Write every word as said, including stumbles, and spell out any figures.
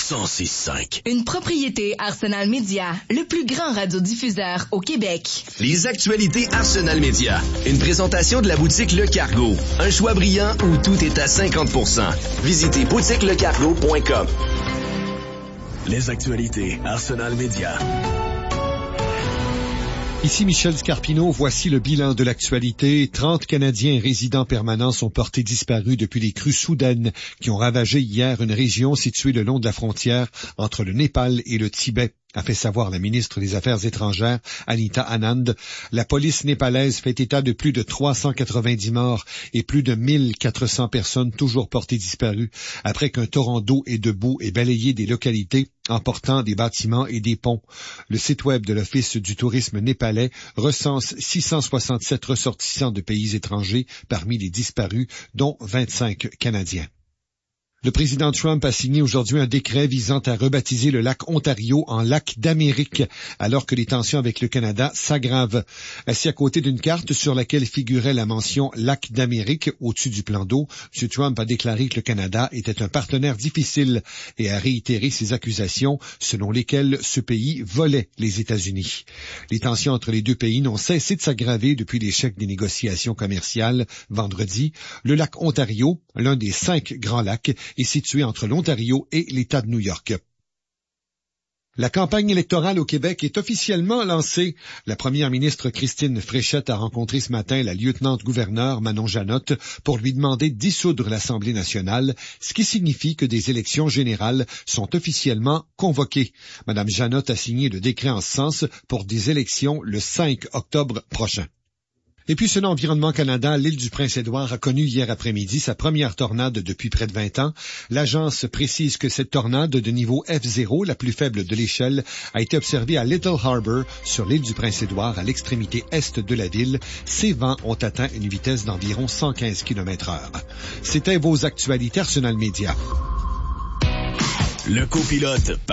cent six cinq. Une propriété Arsenal Media, le plus grand radiodiffuseur au Québec. Les actualités Arsenal Media. Une présentation de la boutique Le Cargo. Un choix brillant où tout est à cinquante pour cent. Visitez boutique le cargo point com. Les actualités Arsenal Media. Ici Michel Scarpino, voici le bilan de l'actualité. trente Canadiens résidents permanents sont portés disparus depuis les crues soudaines qui ont ravagé hier une région située le long de la frontière entre le Népal et le Tibet, a fait savoir la ministre des Affaires étrangères, Anita Anand. La police népalaise fait état de plus de trois cent quatre-vingt-dix morts et plus de mille quatre cents personnes toujours portées disparues après qu'un torrent d'eau et de boue ait balayé des localités emportant des bâtiments et des ponts. Le site web de l'Office du tourisme népalais recense six cent soixante-sept ressortissants de pays étrangers parmi les disparus, dont vingt-cinq Canadiens. Le président Trump a signé aujourd'hui un décret visant à rebaptiser le lac Ontario en lac d'Amérique, alors que les tensions avec le Canada s'aggravent. Assis à côté d'une carte sur laquelle figurait la mention lac d'Amérique au-dessus du plan d'eau, M. Trump a déclaré que le Canada était un partenaire difficile et a réitéré ses accusations selon lesquelles ce pays volait les États-Unis. Les tensions entre les deux pays n'ont cessé de s'aggraver depuis l'échec des négociations commerciales vendredi. Le lac Ontario, l'un des cinq grands lacs, est situé entre l'Ontario et l'État de New York. La campagne électorale au Québec est officiellement lancée. La première ministre Christine Fréchette a rencontré ce matin la lieutenant-gouverneure Manon Janotte pour lui demander de dissoudre l'Assemblée nationale, ce qui signifie que des élections générales sont officiellement convoquées. Madame Janotte a signé le décret en ce sens pour des élections le cinq octobre prochain. Et puis, selon Environnement Canada, l'île du Prince-Édouard a connu hier après-midi sa première tornade depuis près de vingt ans. L'agence précise que cette tornade de niveau F zéro, la plus faible de l'échelle, a été observée à Little Harbour, sur l'île du Prince-Édouard, à l'extrémité est de la ville. Ces vents ont atteint une vitesse d'environ cent quinze kilomètres heure. C'était vos actualités Arsenal Media. Le copilote